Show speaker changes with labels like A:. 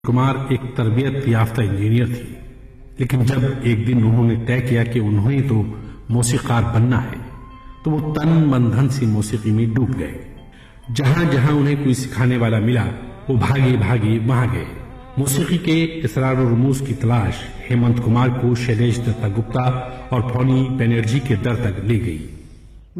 A: कुमार एक तरबियत याफ्ता इंजीनियर थी, लेकिन जब एक दिन उन्होंने तय किया कि उन्हें तो मौसीकार बनना है, तो वो तन मन धन से मौसीकी में डूब गए। जहां जहां उन्हें कोई सिखाने वाला मिला, वो भागे भागे वहां गए। मौसीकी के इसरार और रमूज की तलाश हेमंत कुमार को शैलेश दत्ता गुप्ता और फौनी बनर्जी के दर तक ले गई।